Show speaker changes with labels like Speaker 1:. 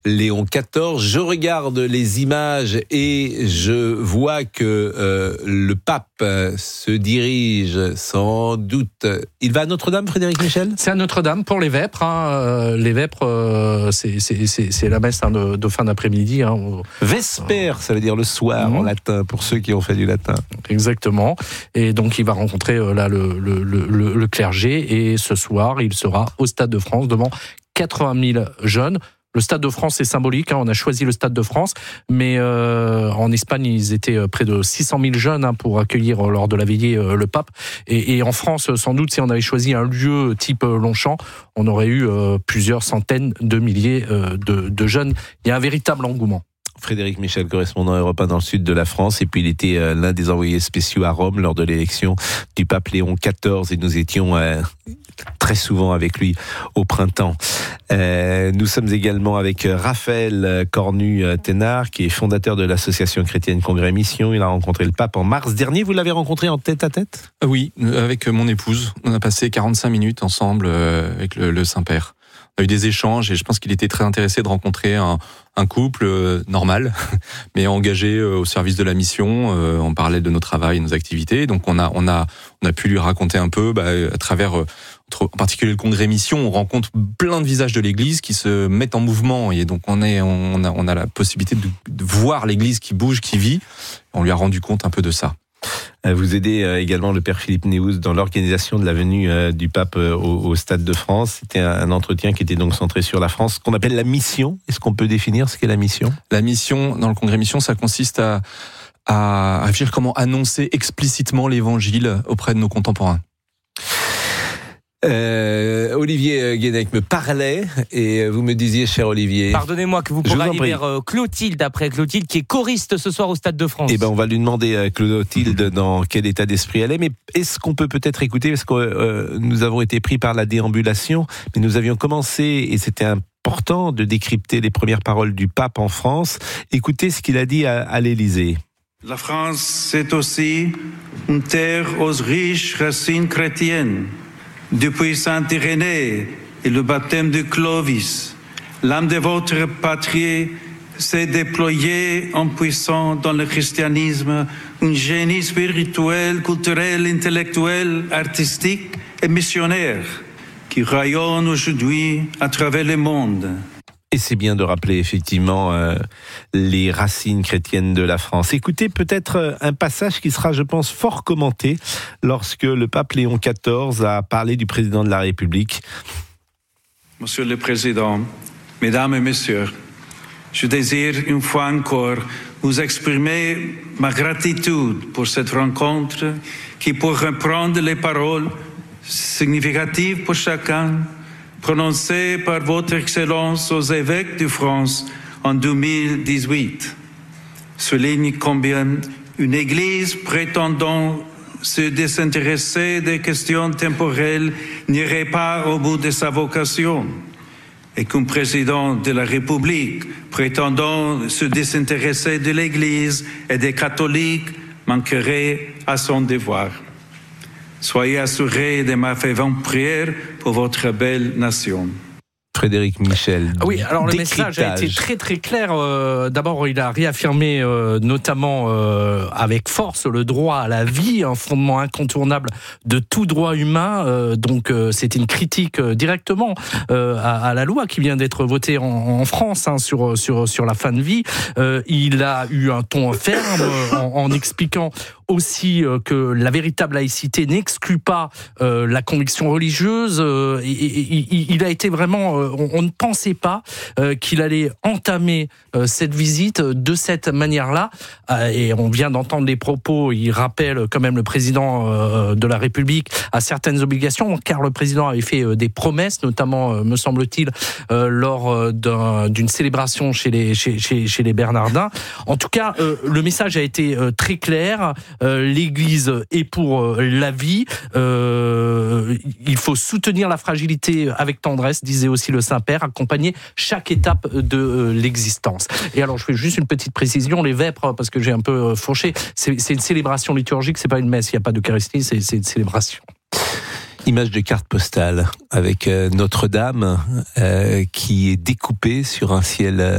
Speaker 1: Léon XIV, je regarde les images et je vois que le pape se dirige sans doute. Il va à Notre-Dame, Frédéric Michel ?
Speaker 2: C'est à Notre-Dame pour les vêpres. Les vêpres, c'est la messe de fin d'après-midi.
Speaker 1: Vesper, ça veut dire le soir en latin, pour ceux qui ont fait du latin.
Speaker 2: Exactement. Et donc il va rencontrer le clergé et ce soir, il sera au Stade de France devant 80 000 jeunes. Le Stade de France est symbolique, on a choisi le Stade de France, mais en Espagne, ils étaient près de 600 000 jeunes pour accueillir lors de la veillée le pape. Et en France, sans doute, si on avait choisi un lieu type Longchamp, on aurait eu plusieurs centaines de milliers de jeunes. Il y a un véritable engouement.
Speaker 1: Frédéric Michel, correspondant Europe 1 dans le sud de la France, et puis il était l'un des envoyés spéciaux à Rome lors de l'élection du pape Léon XIV, et nous étions très souvent avec lui au printemps. Nous sommes également avec Raphaël Cornu-Thénard, qui est fondateur de l'association chrétienne Congrès Mission. Il a rencontré le pape en mars dernier. Vous l'avez rencontré en tête-à-tête ?
Speaker 3: Oui, avec mon épouse. On a passé 45 minutes ensemble avec le Saint-Père. On a eu des échanges et je pense qu'il était très intéressé de rencontrer un couple normal, mais engagé au service de la mission. On parlait de nos travails, de nos activités. Donc on a pu lui raconter un peu à travers en particulier le Congrès Mission. On rencontre plein de visages de l'Église qui se mettent en mouvement et donc on a la possibilité de voir l'Église qui bouge, qui vit. On lui a rendu compte un peu de ça.
Speaker 1: Vous aidez également le père Philippe Néouz dans l'organisation de la venue du pape au Stade de France. C'était un entretien qui était donc centré sur la France, qu'on appelle la mission. Est-ce qu'on peut définir ce qu'est la mission ?
Speaker 3: La mission, dans le Congrès Mission, ça consiste à réfléchir comment annoncer explicitement l'Évangile auprès de nos contemporains.
Speaker 1: Olivier Guénec me parlait et vous me disiez, cher Olivier...
Speaker 4: Pardonnez-moi que vous pourrez aller vers Clotilde, après Clotilde, qui est choriste ce soir au Stade de France.
Speaker 1: Eh ben, on va lui demander à Clotilde dans quel état d'esprit elle est, mais est-ce qu'on peut peut-être écouter, parce que nous avons été pris par la déambulation, mais nous avions commencé, et c'était important de décrypter les premières paroles du pape en France. Écoutez ce qu'il a dit à l'Élysée.
Speaker 5: La France, c'est aussi une terre aux riches racines chrétiennes. Depuis Saint-Irénée et le baptême de Clovis, l'âme de votre patrie s'est déployée en puissant dans le christianisme un génie spirituel, culturel, intellectuel, artistique et missionnaire qui rayonne aujourd'hui à travers le monde.
Speaker 1: Et c'est bien de rappeler effectivement les racines chrétiennes de la France. Écoutez peut-être un passage qui sera, je pense, fort commenté lorsque le pape Léon XIV a parlé du président de la République.
Speaker 5: Monsieur le Président, Mesdames et Messieurs, je désire une fois encore vous exprimer ma gratitude pour cette rencontre qui, pour reprendre les paroles significatives pour chacun, prononcé par votre Excellence aux évêques de France en 2018, souligne combien une Église prétendant se désintéresser des questions temporelles n'irait pas au bout de sa vocation, et qu'un président de la République prétendant se désintéresser de l'Église et des catholiques manquerait à son devoir. Soyez assurés de ma fervente prière pour votre belle nation.
Speaker 1: Frédéric Michel.
Speaker 2: Oui, alors le message a été très très clair. D'abord, il a réaffirmé notamment avec force le droit à la vie, un fondement incontournable de tout droit humain. Donc c'est une critique directement à la loi qui vient d'être votée en France sur la fin de vie. Il a eu un ton ferme en expliquant aussi que la véritable laïcité n'exclut pas la conviction religieuse. Il a été vraiment... on ne pensait pas qu'il allait entamer cette visite de cette manière-là. Et on vient d'entendre les propos. Il rappelle quand même le président de la République à certaines obligations, car le président avait fait des promesses, notamment, me semble-t-il, lors d'une célébration chez les Bernardins. En tout cas, le message a été très clair. L'Église est pour la vie. Il faut soutenir la fragilité avec tendresse, disait aussi le Saint-Père, accompagner chaque étape de l'existence. Et alors, je fais juste une petite précision, les vêpres, parce que j'ai un peu fauché, c'est une célébration liturgique, c'est pas une messe, il n'y a pas d'Eucharistie, c'est une célébration.
Speaker 1: Image de carte postale avec Notre-Dame qui est découpée sur un ciel